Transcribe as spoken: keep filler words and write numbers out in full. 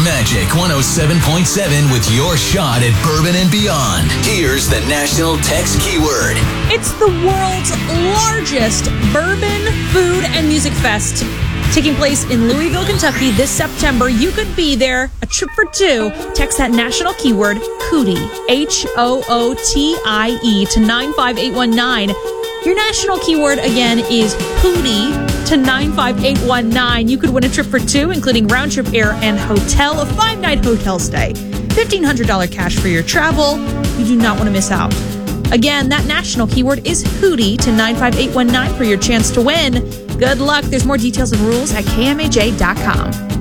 Magic one oh seven point seven with your shot at bourbon and beyond. Here's the national text keyword. It's the world's largest bourbon, food, and music fest. Taking place in Louisville, Kentucky this September. You could be there. A trip for two. Text that national keyword, Hootie, H O O T I E, to nine five eight one nine. Your national keyword, again, is Hootie to nine five eight one nine. You could win a trip for two, including round-trip air and hotel, a five-night hotel stay, fifteen hundred dollars cash for your travel. You do not want to miss out. Again, that national keyword is Hootie to nine five eight one nine for your chance to win. Good luck. There's more details and rules at K M A J dot com.